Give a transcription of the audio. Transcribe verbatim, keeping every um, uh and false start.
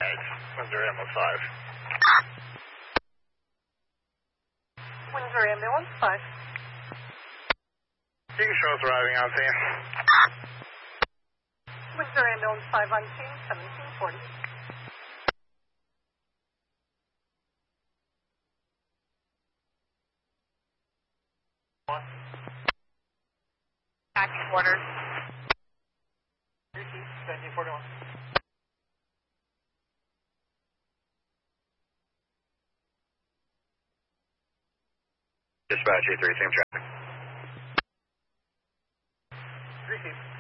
Windsor Ambulance five. Windsor Ambulance five. You can show us arriving on scene. Windsor Ambulance five on scene, seventeen forty. One. Acting orders. Repeat, seventeen forty-one. Dispatch eight three, same traffic. Repeat.